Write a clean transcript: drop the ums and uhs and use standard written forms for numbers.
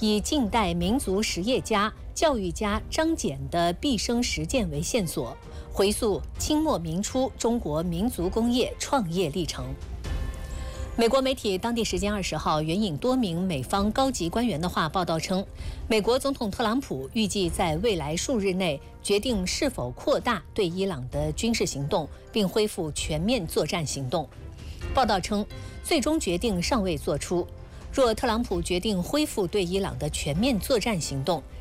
以近代民族实业家、教育家张謇的毕生实践为线索，回溯清末明初中国民族工业创业历程。美国媒体当地时间20号援引多名美方高级官员的话报道称，美国总统特朗普预计在未来数日内决定是否扩大对伊朗的军事行动，并恢复全面作战行动。报道称，最终决定尚未做出。若特朗普决定恢复对伊朗的全面作战行动，